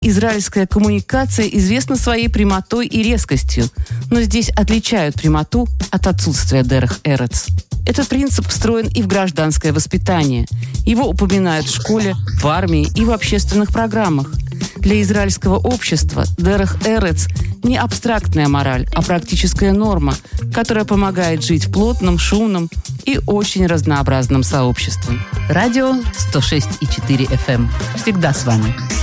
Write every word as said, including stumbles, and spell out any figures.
Израильская коммуникация известна своей прямотой и резкостью, но здесь отличают прямоту от отсутствия дерех эрец. Этот принцип встроен и в гражданское воспитание. Его упоминают в школе, в армии и в общественных программах. Для израильского общества дерех эрец не абстрактная мораль, а практическая норма, которая помогает жить в плотном, шумном и очень разнообразном сообществе. Радио сто шесть и четыре эф эм. Всегда с вами.